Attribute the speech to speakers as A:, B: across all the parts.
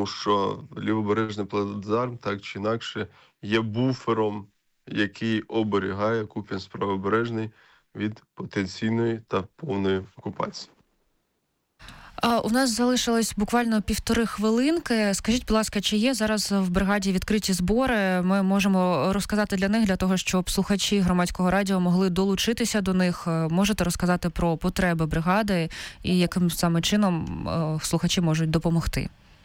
A: тому що лівобережний плацдарм, так чи інакше, є буфером, який оберігає Куп'янськ правобережний від потенційної та повної окупації.
B: У нас залишилось буквально 1,5 хвилинки. Скажіть, будь ласка, чи є зараз в бригаді відкриті збори? Ми можемо розказати для них, для того, щоб слухачі Громадського радіо могли долучитися до них. Можете розказати про потреби бригади і яким саме чином слухачі можуть допомогти?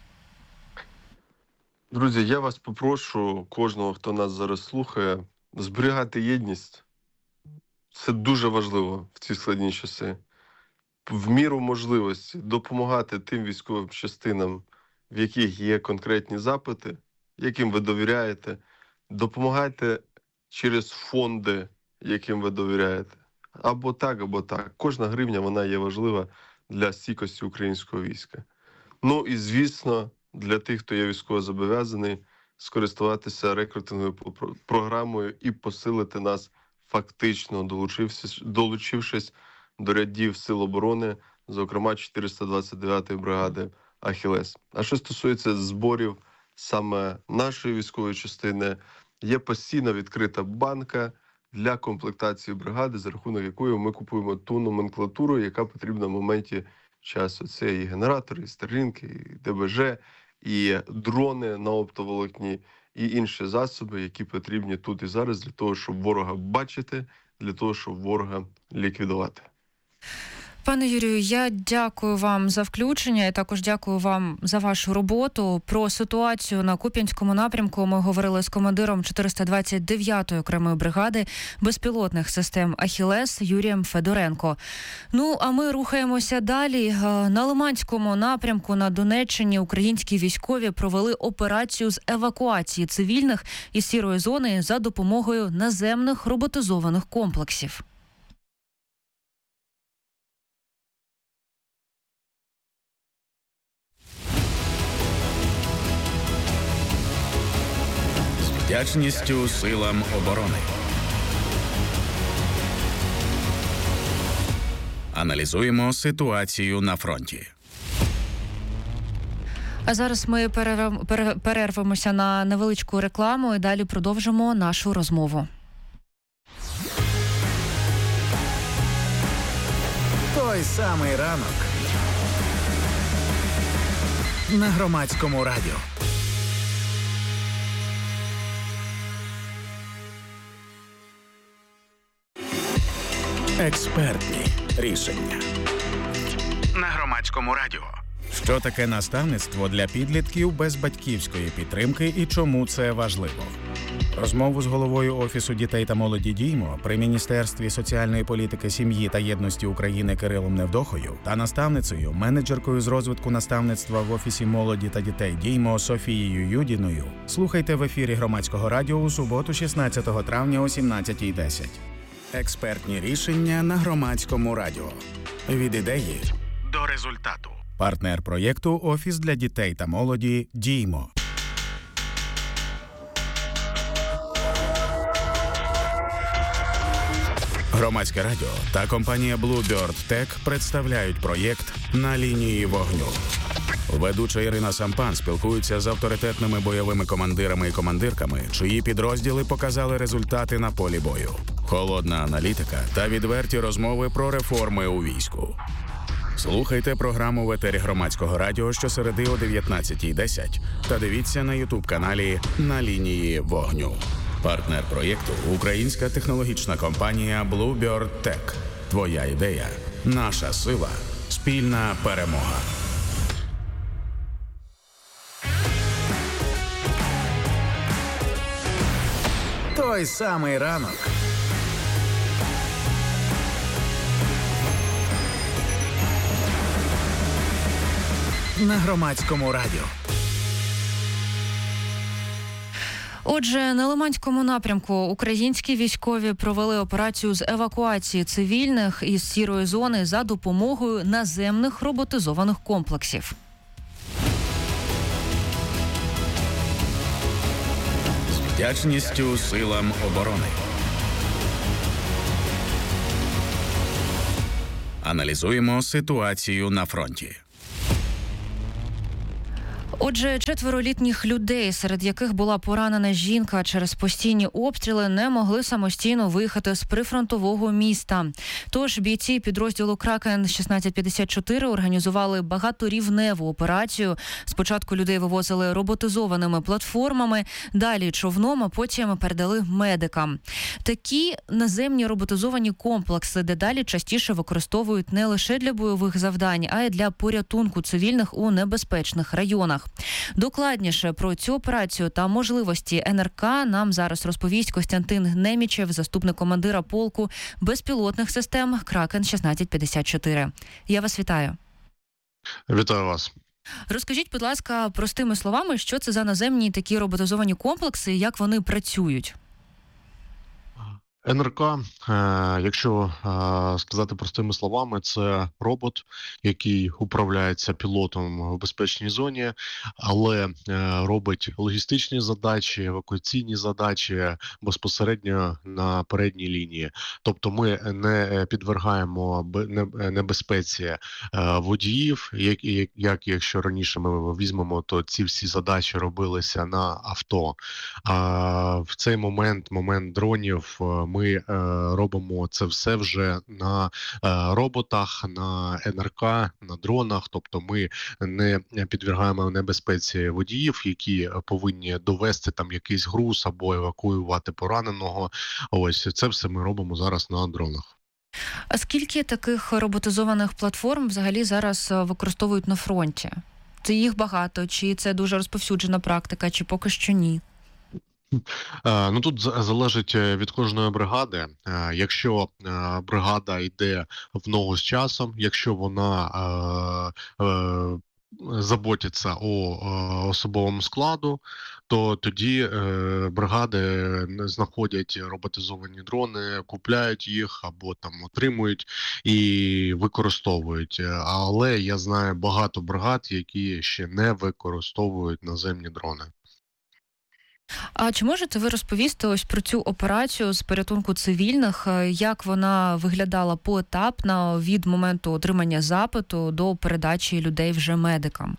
A: Друзі, я вас попрошу, кожного, хто нас зараз слухає, зберігати єдність. Це дуже важливо в ці складні часи. В міру можливості допомагати тим військовим частинам, в яких є конкретні запити, яким ви довіряєте. Допомагайте через фонди, яким ви довіряєте. Або так, або так. Кожна гривня, вона є важлива для стійкості українського війська. Ну і, звісно, для тих, хто є військовозобов'язаний, скористуватися рекрутинговою програмою і посилити нас фактично, долучившись до рядів Сил оборони, зокрема 429-ї бригади «Ахілес». А що стосується зборів саме нашої військової частини, є постійно відкрита банка для комплектації бригади, за рахунок якої ми купуємо ту номенклатуру, яка потрібна в моменті часу. Це і генератори, і старлінки, і ДБЖ, і дрони на оптоволокні, і інші засоби, які потрібні тут і зараз для того, щоб ворога бачити, для того, щоб ворога ліквідувати.
B: Пане Юрію, я дякую вам за включення і також дякую вам за вашу роботу. Про ситуацію на Куп'янському напрямку ми говорили з командиром 429-ї окремої бригади безпілотних систем «Ахілес» Юрієм Федоренко. Ну, а ми рухаємося далі. На Лиманському напрямку на Донеччині українські військові провели операцію з евакуації цивільних із сірої зони за допомогою наземних роботизованих комплексів.
C: Вдячністю силам оборони. Аналізуємо ситуацію на фронті.
B: А зараз ми перервемося на невеличку рекламу і далі продовжимо нашу розмову.
D: Той самий ранок на Громадському радіо. Експертні рішення на Громадському радіо.
C: Що таке наставництво для підлітків без батьківської підтримки і чому це важливо? Розмову з головою Офісу дітей та молоді «Діймо» при Міністерстві соціальної політики, сім'ї та єдності України Кирилом Невдохою та наставницею, менеджеркою з розвитку наставництва в Офісі молоді та дітей «Діймо» Софією Юдіною слухайте в ефірі Громадського радіо у суботу 16 травня о 17:10. Експертні рішення на Громадському радіо. Від ідеї
D: До результату.
C: Партнер проєкту «Офіс для дітей та молоді «Діймо». Громадське радіо та компанія Bluebird Tech представляють проєкт «На лінії вогню». Ведуча Ірина Сампан спілкується з авторитетними бойовими командирами і командирками, чиї підрозділи показали результати на полі бою. Холодна аналітика та відверті розмови про реформи у війську. Слухайте програму в етері Громадського радіо щосереди о 19:10 та дивіться на YouTube-каналі «На лінії вогню». Партнер проєкту – українська технологічна компанія Bluebird Tech. Твоя ідея – наша сила, спільна перемога.
D: Той самий ранок на Громадському радіо.
B: Отже, на Лиманському напрямку українські військові провели операцію з евакуації цивільних із сірої зони за допомогою наземних роботизованих комплексів.
C: З вдячністю силам оборони. Аналізуємо ситуацію на фронті.
B: Отже, 4 літніх людей, серед яких була поранена жінка через постійні обстріли, не могли самостійно виїхати з прифронтового міста. Тож бійці підрозділу «Кракен» 1654 організували багаторівневу операцію. Спочатку людей вивозили роботизованими платформами, далі човном, а потім передали медикам. Такі наземні роботизовані комплекси дедалі частіше використовують не лише для бойових завдань, а й для порятунку цивільних у небезпечних районах. Докладніше про цю операцію та можливості НРК нам зараз розповість Костянтин Немічев, заступник командира полку безпілотних систем «Кракен» 1654. Я вас вітаю.
E: Вітаю вас.
B: Розкажіть, будь ласка, простими словами, що це за наземні такі роботизовані комплекси і як вони працюють?
E: НРК, якщо сказати простими словами, це робот, який управляється пілотом в безпечній зоні, але робить логістичні задачі, евакуаційні задачі безпосередньо на передній лінії. Тобто ми не підвергаємо небезпеці водіїв, як якщо раніше ми візьмемо, то ці всі задачі робилися на авто. А в цей момент дронів, ми робимо це все вже на роботах, на НРК, на дронах. Тобто ми не підвергаємо небезпеці водіїв, які повинні довести там якийсь груз або евакуювати пораненого. Ось це все ми робимо зараз на дронах.
B: А скільки таких роботизованих платформ взагалі зараз використовують на фронті? Це їх багато, чи це дуже розповсюджена практика, чи поки що ні?
E: Ну тут залежить від кожної бригади. Якщо бригада йде в ногу з часом, якщо вона заботиться о особовому складу, то тоді бригади знаходять роботизовані дрони, купляють їх або там отримують і використовують. Але я знаю багато бригад, які ще не використовують наземні дрони.
B: А чи можете ви розповісти ось про цю операцію з порятунку цивільних, як вона виглядала поетапно від моменту отримання запиту до передачі людей вже медикам?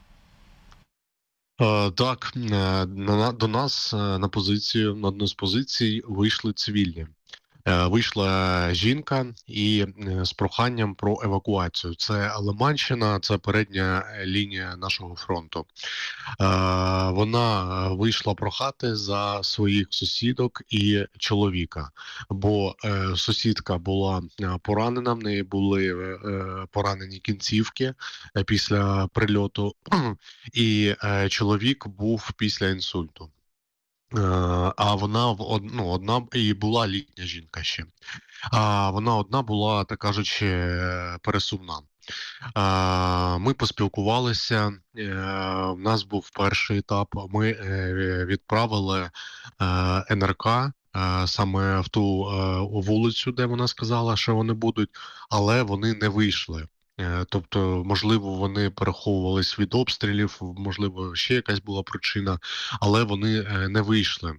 E: Так, до нас на одну з позицій вийшли цивільні. Вийшла жінка і з проханням про евакуацію. Це Лиманщина, це передня лінія нашого фронту. Вона вийшла прохати за своїх сусідок і чоловіка, бо сусідка була поранена, в неї були поранені кінцівки після прильоту, і чоловік був після інсульту. А вона одна і була літня жінка ще. А вона одна була, так кажучи, пересувна. Ми поспілкувалися, в нас був перший етап, ми відправили НРК саме в ту вулицю, де вона сказала, що вони будуть, але вони не вийшли. Тобто, можливо, вони переховувались від обстрілів, можливо, ще якась була причина, але вони не вийшли.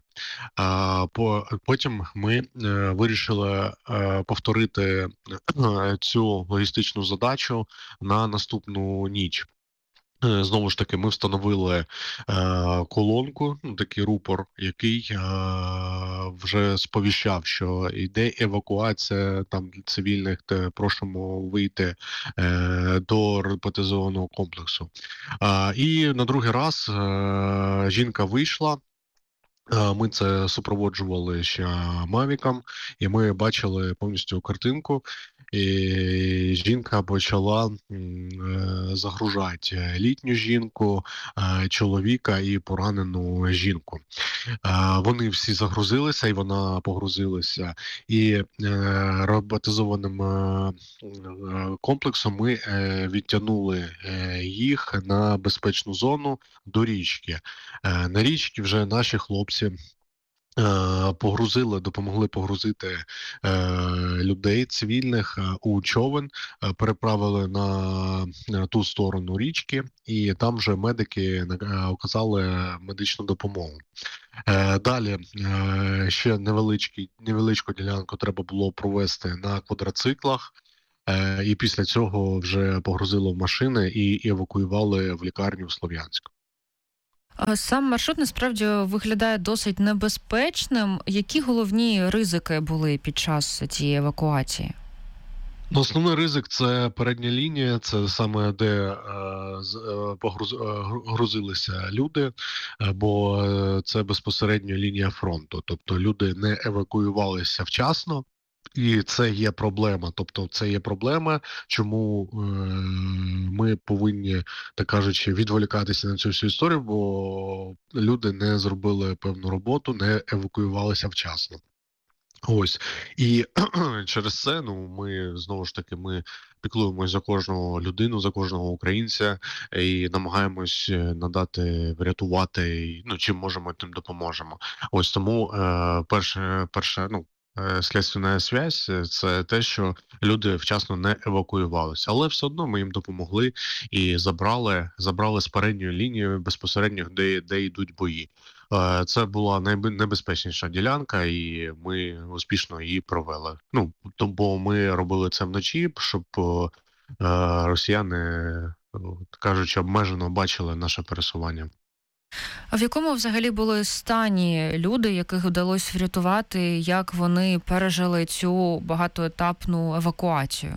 E: Потім ми вирішили повторити цю логістичну задачу на наступну ніч. Знову ж таки, ми встановили колонку, такий рупор, який вже сповіщав, що йде евакуація там цивільних, просимо вийти до роботизованого комплексу. І на другий раз жінка вийшла. Ми це супроводжували ще мавіком, і ми бачили повністю картинку. І жінка почала загружати літню жінку, чоловіка і поранену жінку. Вони всі загрузилися, і вона погрузилася. І роботизованим комплексом ми відтягнули їх на безпечну зону до річки. На річці вже наші хлопці допомогли погрузити людей цивільних у човен, переправили на ту сторону річки, і там вже медики оказали медичну допомогу. Далі ще невеличку ділянку треба було провести на квадроциклах, і після цього вже погрузили в машини і евакуювали в лікарню в Слов'янськ.
B: Сам маршрут насправді виглядає досить небезпечним. Які головні ризики були під час цієї евакуації?
E: Ну, основний ризик – це передня лінія, це саме де грузилися люди, бо це безпосередньо лінія фронту. Тобто люди не евакуювалися вчасно, і це є проблема. Тобто це є проблема, чому ми повинні, так кажучи, відволікатися на цю всю історію, бо люди не зробили певну роботу, не евакуювалися вчасно. Ось. І через це, ми, знову ж таки, ми піклуємось за кожну людину, за кожного українця і намагаємось надати, врятувати, чим можемо, тим допоможемо. Ось тому слідственна зв'язь – це те, що люди вчасно не евакуювалися. Але все одно ми їм допомогли і забрали з передньої лінії безпосередньо, де йдуть бої. Це була найнебезпечніша ділянка, і ми успішно її провели. Бо ми робили це вночі, щоб росіяни, кажучи, обмежено бачили наше пересування.
B: А в якому взагалі були стані люди, яких вдалося врятувати, як вони пережили цю багатоетапну евакуацію?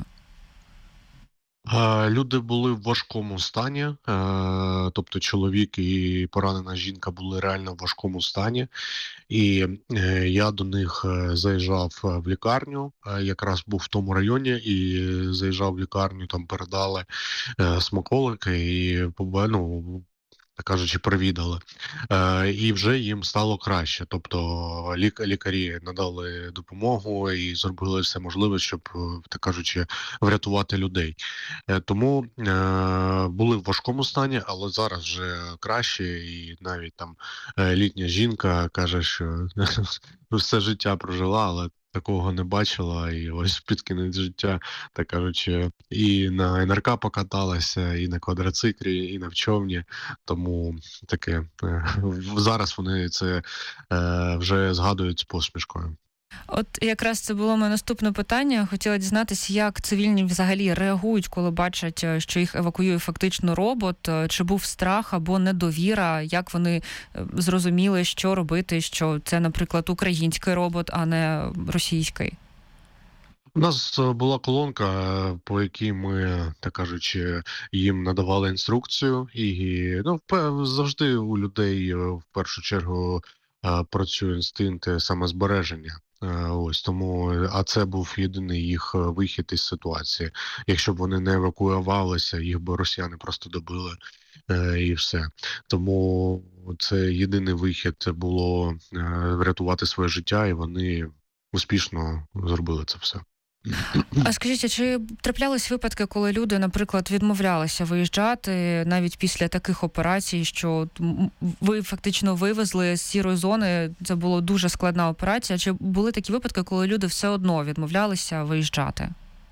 E: Люди були в важкому стані, тобто чоловік і поранена жінка були реально в важкому стані. І я до них заїжджав в лікарню, якраз був в тому районі, і заїжджав в лікарню, там передали смаколики і, так кажучи, привідали. І вже їм стало краще. Тобто лікарі надали допомогу і зробили все можливе, щоб, так кажучи, врятувати людей. Тому були в важкому стані, але зараз вже краще. І навіть там літня жінка каже, що все життя прожила, але такого не бачила, і ось під кінець життя, так кажучи, і на НРК покаталася, і на квадроциклі, і на човні. Тому таке зараз вони це вже згадують з посмішкою.
B: От якраз це було моє наступне питання. Хотіла дізнатися, як цивільні взагалі реагують, коли бачать, що їх евакуює фактично робот. Чи був страх або недовіра? Як вони зрозуміли, що робити, що це, наприклад, український робот, а не російський?
E: У нас була колонка, по якій ми, так кажучи, їм надавали інструкцію. І завжди у людей в першу чергу працює інстинкт самозбереження. Ось тому, а це був єдиний їх вихід із ситуації. Якщо б вони не евакуювалися, їх би росіяни просто добили і все. Тому це єдиний вихід було врятувати своє життя, і вони успішно зробили це все.
B: А скажіть, а чи траплялись випадки, коли люди, наприклад, відмовлялися виїжджати навіть після таких операцій, що ви фактично вивезли з сірої зони, це була дуже складна операція, чи були такі випадки, коли люди все одно відмовлялися виїжджати?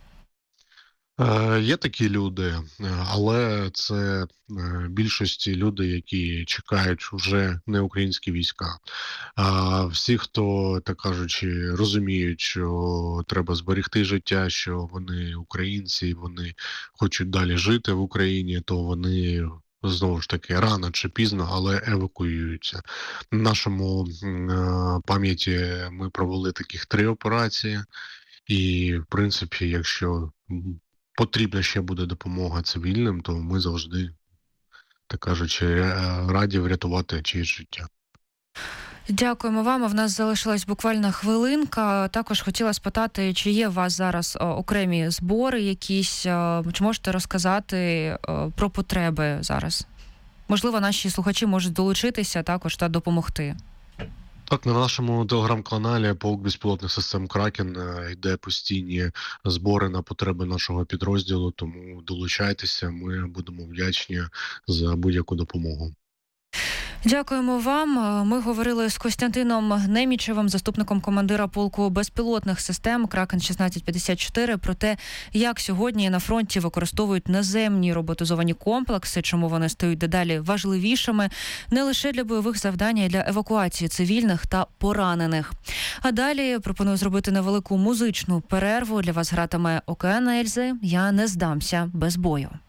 E: Є такі люди, але це більшості люди, які чекають вже не українські війська. А всі, хто, так кажучи, розуміють, що треба зберегти життя, що вони українці, вони хочуть далі жити в Україні, то вони знову ж таки рано чи пізно, але евакуюються. В нашому пам'яті ми провели таких 3 операції, і в принципі, якщо потрібна ще буде допомога цивільним, то ми завжди, так кажучи, раді врятувати чиєсь життя.
B: Дякуємо вам. А в нас залишилась буквально хвилинка. Також хотіла спитати, чи є у вас зараз окремі збори якісь, чи можете розказати про потреби зараз? Можливо, наші слухачі можуть долучитися також та допомогти.
E: Так, на нашому телеграм-каналі «Полк безпілотних систем Кракен» йде постійні збори на потреби нашого підрозділу, тому долучайтеся, ми будемо вдячні за будь-яку допомогу.
B: Дякуємо вам. Ми говорили з Костянтином Немічевим, заступником командира полку безпілотних систем «Кракен-1654», про те, як сьогодні на фронті використовують наземні роботизовані комплекси, чому вони стають дедалі важливішими не лише для бойових завдань, а й для евакуації цивільних та поранених. А далі пропоную зробити невелику музичну перерву. Для вас гратиме «Океан Ельзи». «Я не здамся без бою».